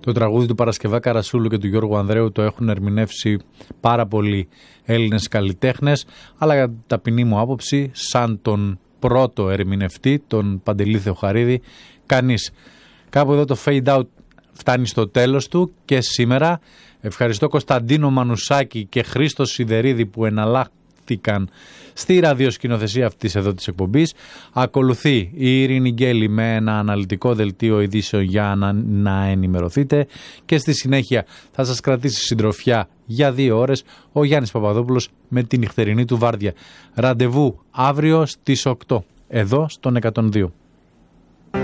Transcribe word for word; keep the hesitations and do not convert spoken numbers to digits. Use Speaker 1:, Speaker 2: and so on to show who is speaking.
Speaker 1: Το τραγούδι του Παρασκευά Καρασούλου και του Γιώργου Ανδρέου το έχουν ερμηνεύσει πάρα πολλοί Έλληνες καλλιτέχνες, αλλά κατά ταπεινή μου άποψη, σαν τον πρώτο ερμηνευτή, τον Παντελή Θεοχαρίδη, κανείς. Κάπου εδώ το fade out φτάνει στο τέλος του και σήμερα. Ευχαριστώ Κωνσταντίνο Μανουσάκη και Χρήστο Σιδερίδη που εναλλάχθηκαν στη ραδιοσκηνοθεσία αυτής εδώ της εκπομπής. Ακολουθεί η Ειρήνη Γκέλη με ένα αναλυτικό δελτίο ειδήσεων για να, να ενημερωθείτε και στη συνέχεια θα σας κρατήσει συντροφιά για δύο ώρες ο Γιάννης Παπαδόπουλος με την νυχτερινή του βάρδια. Ραντεβού αύριο στις οκτώ εδώ στον εκατόν δύο.